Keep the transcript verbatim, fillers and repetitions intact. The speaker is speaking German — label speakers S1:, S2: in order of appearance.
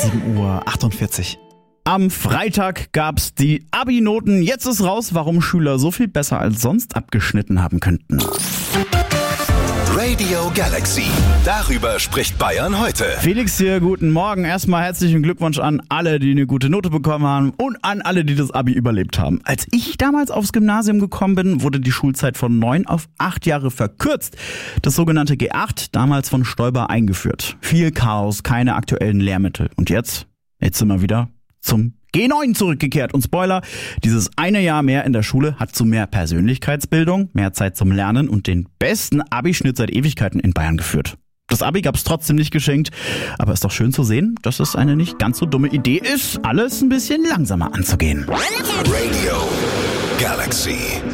S1: sieben Uhr achtundvierzig. Am Freitag gab's die Abi-Noten. Jetzt ist raus, warum Schüler so viel besser als sonst abgeschnitten haben könnten.
S2: Radio Galaxy. Darüber spricht Bayern heute.
S1: Felix hier, guten Morgen. Erstmal herzlichen Glückwunsch an alle, die eine gute Note bekommen haben und an alle, die das Abi überlebt haben. Als ich damals aufs Gymnasium gekommen bin, wurde die Schulzeit von neun auf acht Jahre verkürzt. Das sogenannte G acht, damals von Stoiber eingeführt. Viel Chaos, keine aktuellen Lehrmittel. Und jetzt? Jetzt sind wir wieder zum G neun zurückgekehrt. Und Spoiler, dieses eine Jahr mehr in der Schule hat zu mehr Persönlichkeitsbildung, mehr Zeit zum Lernen und den besten Abischnitt seit Ewigkeiten in Bayern geführt. Das Abi gab's trotzdem nicht geschenkt, aber ist doch schön zu sehen, dass es eine nicht ganz so dumme Idee ist, alles ein bisschen langsamer anzugehen.
S2: Radio Galaxy.